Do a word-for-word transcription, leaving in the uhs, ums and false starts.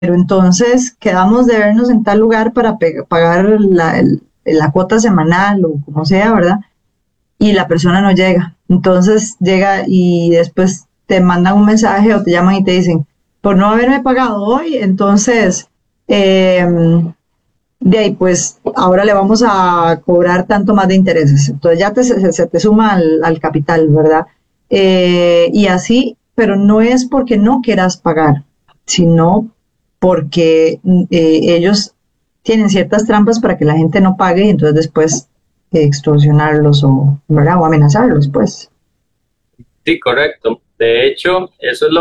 pero entonces quedamos de vernos en tal lugar para pe- pagar la, el- la cuota semanal o como sea, ¿verdad? Y la persona no llega. Entonces llega y después te mandan un mensaje o te llaman y te dicen, por no haberme pagado hoy, entonces, eh, de ahí pues ahora le vamos a cobrar tanto más de intereses. Entonces ya te, se, se te suma al, al capital, ¿verdad? Eh, y así, pero no es porque no quieras pagar, sino porque eh, ellos tienen ciertas trampas para que la gente no pague y entonces después eh, extorsionarlos o, ¿verdad? O amenazarlos, pues. Sí, correcto. De hecho, eso es lo